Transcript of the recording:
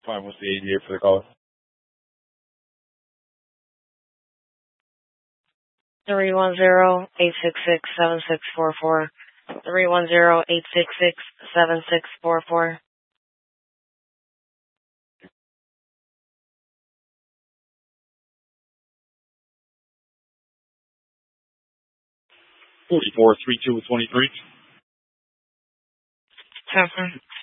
Fine, what's the ADA for the caller? 310-866-7644. 310-866-7644. $44.32 with 23. Catherine.